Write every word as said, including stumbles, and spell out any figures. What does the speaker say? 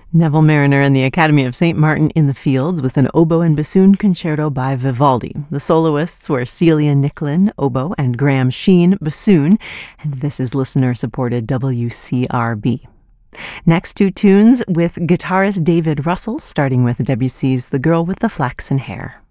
Neville Marriner and the Academy of Saint Martin in the Fields with an oboe and bassoon concerto by Vivaldi. The soloists were Celia Nicklin, oboe, and Graham Sheen, bassoon, and this is listener-supported W C R B. Next two tunes with guitarist David Russell, starting with Debussy's The Girl with the Flaxen Hair.